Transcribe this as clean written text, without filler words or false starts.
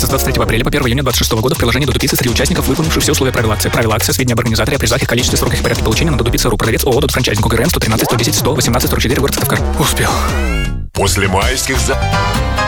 с 23 апреля по 1 июня 2026 года в приложении Додо Пицца среди участников, выполнивших все условия правил акции. Правила акции, сведения об организаторе, о призах, их количестве, сроках и порядке получения на Додо Пицца.ру. Продавец ООО «Додо Франчайзинг». ОГРН 113 110 118 44, город Сыктывкар. Успел. После майских